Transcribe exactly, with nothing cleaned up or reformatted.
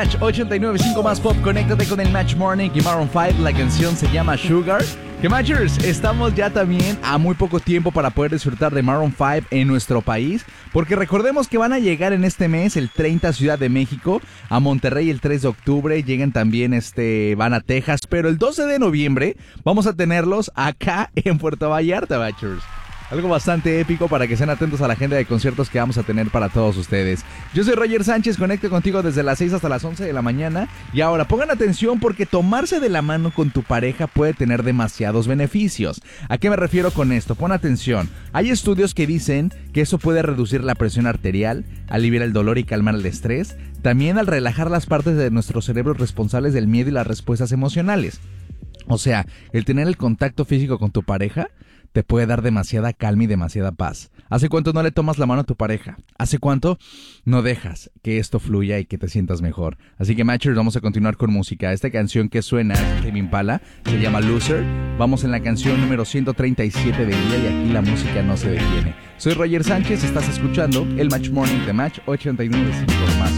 Match ochenta y nueve punto cinco más pop. Conéctate con el Match Morning y Maroon cinco. La canción se llama Sugar. Que Matchers, estamos ya también a muy poco tiempo para poder disfrutar de Maroon cinco en nuestro país, porque recordemos que van a llegar en este mes el treinta a Ciudad de México, a Monterrey el tres de octubre, llegan también, este, van a Texas, pero el doce de noviembre vamos a tenerlos acá en Puerto Vallarta, Matchers. Algo bastante épico para que estén atentos a la agenda de conciertos que vamos a tener para todos ustedes. Yo soy Roger Sánchez, conecto contigo desde las seis hasta las once de la mañana. Y ahora pongan atención porque tomarse de la mano con tu pareja puede tener demasiados beneficios. ¿A qué me refiero con esto? Pon atención. Hay estudios que dicen que eso puede reducir la presión arterial, aliviar el dolor y calmar el estrés. También al relajar las partes de nuestro cerebro responsables del miedo y las respuestas emocionales. O sea, el tener el contacto físico con tu pareja te puede dar demasiada calma y demasiada paz. ¿Hace cuánto no le tomas la mano a tu pareja? ¿Hace cuánto no dejas que esto fluya y que te sientas mejor? Así que, Matchers, vamos a continuar con música. Esta canción que suena es de Tame Impala, se llama Loser. Vamos en la canción número ciento treinta y siete del día y aquí la música no se detiene. Soy Roger Sánchez, estás escuchando el Match Morning de Match ochenta y nueve punto cinco más.